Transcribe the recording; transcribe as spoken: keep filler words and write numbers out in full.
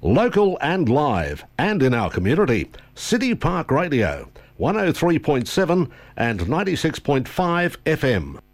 Local and live, and in our community. City Park Radio, one oh three point seven and ninety-six point five F M.